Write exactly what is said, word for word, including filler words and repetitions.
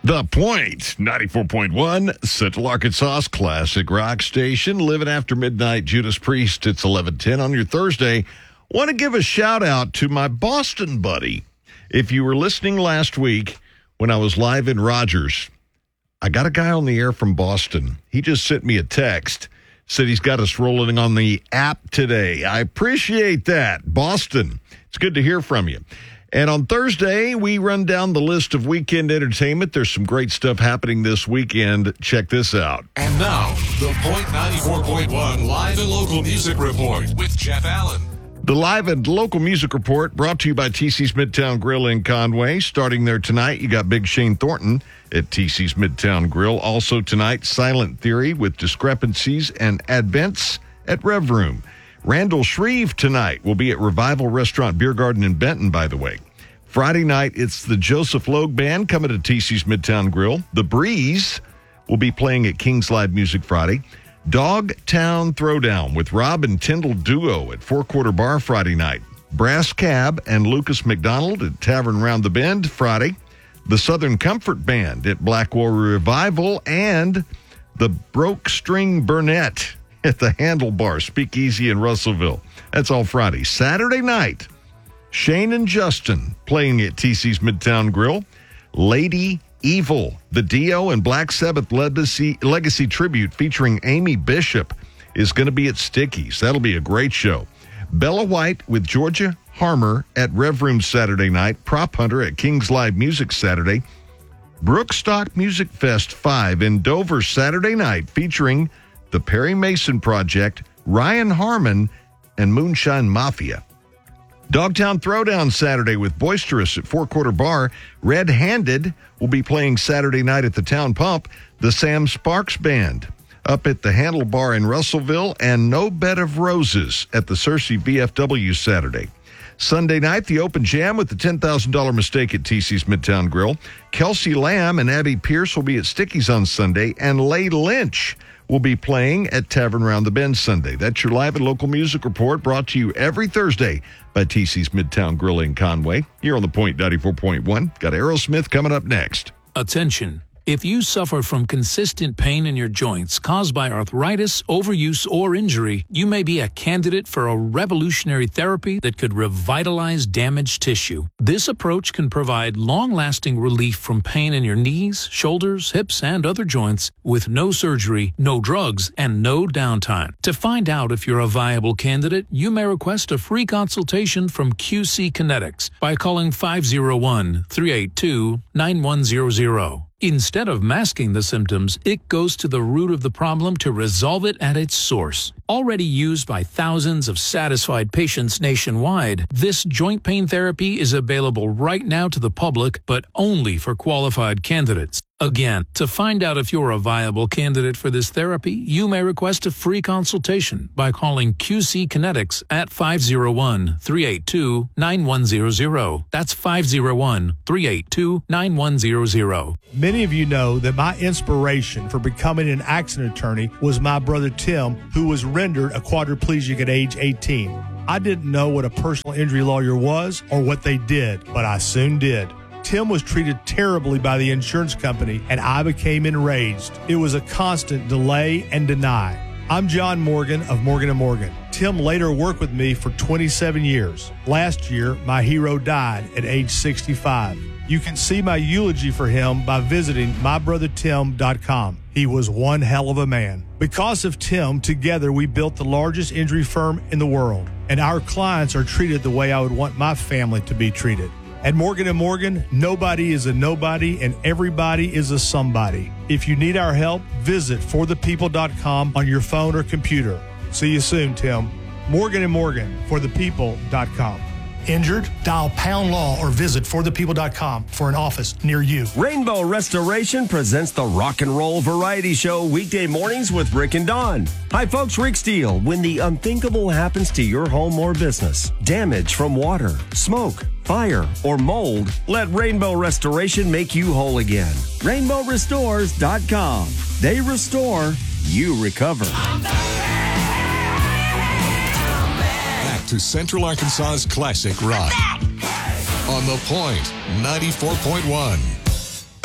The Point, ninety-four point one, Central Arkansas's classic rock station. Living after midnight, Judas Priest. It's eleven ten on your Thursday. Want to give a shout out to my Boston buddy. If you were listening last week when I was live in Rogers, I got a guy on the air from Boston. He just sent me a text, said he's got us rolling on the app today. I appreciate that. Boston, it's good to hear from you. And on Thursday, we run down the list of weekend entertainment. There's some great stuff happening this weekend. Check this out. And now, the Point ninety-four point one Live and Local Music Report with Jeff Allen. The Live and Local Music Report brought to you by T C's Midtown Grill in Conway. Starting there tonight, you got Big Shane Thornton at T C's Midtown Grill. Also tonight, Silent Theory with Discrepancies and Advents at Rev Room. Randall Shreve tonight will be at Revival Restaurant Beer Garden in Benton, by the way. Friday night, it's the Joseph Logue Band coming to T C's Midtown Grill. The Breeze will be playing at King's Live Music Friday. Dogtown Throwdown with Rob and Tyndall Duo at Four Quarter Bar Friday night. Brass Cab and Lucas McDonald at Tavern Round the Bend Friday. The Southern Comfort Band at Black Warrior Revival. And the Broke String Burnett at the Handlebar Speakeasy in Russellville. That's all Friday. Saturday night, Shane and Justin playing at T C's Midtown Grill. Lady Evil, the Dio and Black Sabbath Legacy, Legacy Tribute featuring Amy Bishop is going to be at Sticky's. That'll be a great show. Bella White with Georgia Harmer at Rev Room Saturday night. Prop Hunter at King's Live Music Saturday. Brookstock Music Fest five in Dover Saturday night featuring the Perry Mason Project, Ryan Harmon, and Moonshine Mafia. Dogtown Throwdown Saturday with Boisterous at Four Quarter Bar. Red Handed will be playing Saturday night at the Town Pump. The Sam Sparks Band up at the Handlebar in Russellville. And No Bed of Roses at the Searcy V F W Saturday. Sunday night, the Open Jam with the ten thousand dollars Mistake at T C's Midtown Grill. Kelsey Lamb and Abby Pierce will be at Sticky's on Sunday. And Lay Lynch will be playing at Tavern Round the Bend Sunday. That's your Live and Local Music Report brought to you every Thursday by T C's Midtown Grill in Conway. Here on the Point ninety-four point one. Got Aerosmith coming up next. Attention. If you suffer from consistent pain in your joints caused by arthritis, overuse, or injury, you may be a candidate for a revolutionary therapy that could revitalize damaged tissue. This approach can provide long-lasting relief from pain in your knees, shoulders, hips, and other joints with no surgery, no drugs, and no downtime. To find out if you're a viable candidate, you may request a free consultation from Q C Kinetics by calling five oh one, three eight two, nine one zero zero. Instead of masking the symptoms, it goes to the root of the problem to resolve it at its source. Already used by thousands of satisfied patients nationwide, this joint pain therapy is available right now to the public, but only for qualified candidates. Again, to find out if you're a viable candidate for this therapy, you may request a free consultation by calling Q C Kinetics at five oh one, three eight two, nine one zero zero. That's five oh one, three eight two, nine one zero zero. Many of you know that my inspiration for becoming an accident attorney was my brother Tim, who was rendered a quadriplegic at age eighteen. I didn't know what a personal injury lawyer was or what they did, but I soon did. Tim was treated terribly by the insurance company, and I became enraged. It was a constant delay and deny. I'm John Morgan of Morgan and Morgan. Tim later worked with me for twenty-seven years. Last year, my hero died at age sixty-five. You can see my eulogy for him by visiting my brother tim dot com. He was one hell of a man. Because of Tim, together we built the largest injury firm in the world, and our clients are treated the way I would want my family to be treated. At Morgan and Morgan, nobody is a nobody and everybody is a somebody. If you need our help, visit for the people dot com on your phone or computer. See you soon, Tim. Morgan and Morgan, for the people dot com. Injured? Dial Pound Law or visit for the people dot com for an office near you. Rainbow Restoration presents the Rock and Roll Variety Show weekday mornings with Rick and Dawn. Hi, folks. Rick Steele. When the unthinkable happens to your home or business, damage from water, smoke, fire, or mold, let Rainbow Restoration make you whole again. rainbow restores dot com. They restore, you recover. To Central Arkansas's classic rock. On the Point ninety-four point one.